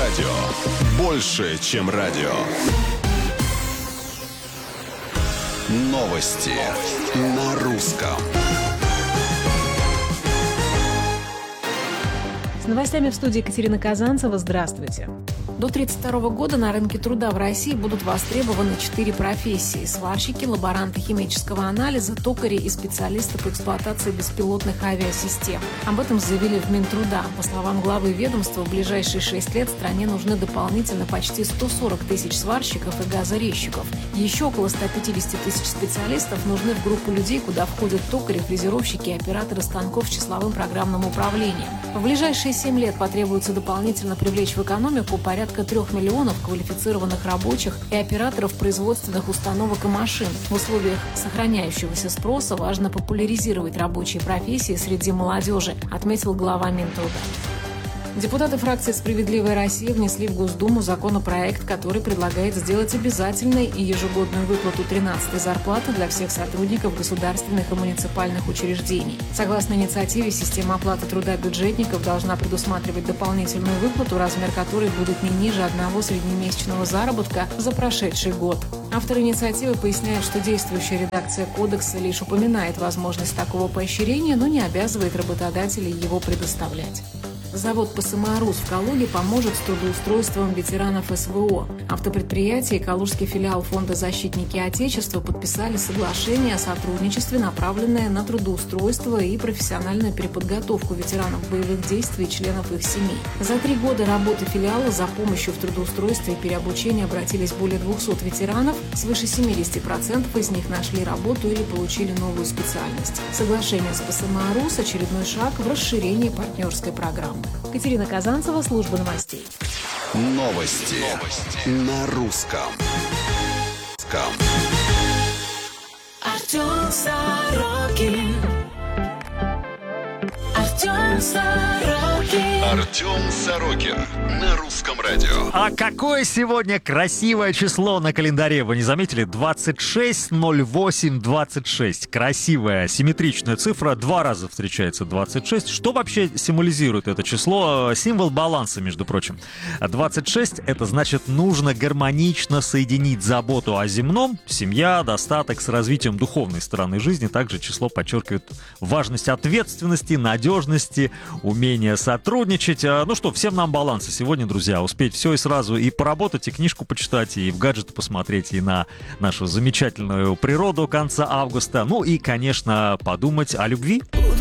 радио. Больше, чем радио. Новости на русском. С новостями в студии Екатерина Казанцева. Здравствуйте. До 1932 года на рынке труда в России будут востребованы 4 профессии: сварщики, лаборанты химического анализа, токари и специалисты по эксплуатации беспилотных авиасистем. Об этом заявили в Минтруда. По словам главы ведомства, в ближайшие 6 лет стране нужны дополнительно почти 140 тысяч сварщиков и газорезчиков. Еще около 150 тысяч специалистов нужны в группу людей, куда входят токари, фрезеровщики и операторы станков с числовым программным управлением. В ближайшие 7 лет потребуется дополнительно привлечь в экономику порядка 3 миллионов квалифицированных рабочих и операторов производственных установок и машин. В условиях сохраняющегося спроса важно популяризировать рабочие профессии среди молодежи, отметил глава Минтруда. Депутаты фракции «Справедливая Россия» внесли в Госдуму законопроект, который предлагает сделать обязательной и ежегодную выплату 13-й зарплаты для всех сотрудников государственных и муниципальных учреждений. Согласно инициативе, система оплаты труда бюджетников должна предусматривать дополнительную выплату, размер которой будет не ниже одного среднемесячного заработка за прошедший год. Автор инициативы поясняет, что действующая редакция кодекса лишь упоминает возможность такого поощрения, но не обязывает работодателей его предоставлять. Завод по ПСМА-РУС в Калуге поможет с трудоустройством ветеранов СВО. Автопредприятие и калужский филиал Фонда «Защитники Отечества» подписали соглашение о сотрудничестве, направленное на трудоустройство и профессиональную переподготовку ветеранов боевых действий и членов их семей. За 3 года работы филиала за помощью в трудоустройстве и переобучении обратились более 200 ветеранов, свыше 70% из них нашли работу или получили новую специальность. Соглашение с ПСМА-РУС – очередной шаг в расширении партнерской программы. Екатерина Казанцева, служба новостей. Новости на русском. Артем Сорокин. Артем Сорокин. Артем Сорокин на русском радио. А какое сегодня красивое число на календаре, вы не заметили? 26/08/26. Красивая, симметричная цифра, 2 раза встречается 26. Что вообще символизирует это число? Символ баланса, между прочим. 26 — это значит, нужно гармонично соединить заботу о земном, семья, достаток с развитием духовной стороны жизни. Также число подчеркивает важность ответственности, надежности, умение сотрудничать. Ну что, всем нам баланса сегодня, друзья. Успеть все и сразу, и поработать, и книжку почитать, и в гаджеты посмотреть, и на нашу замечательную природу конца августа. Ну и, конечно, подумать о любви.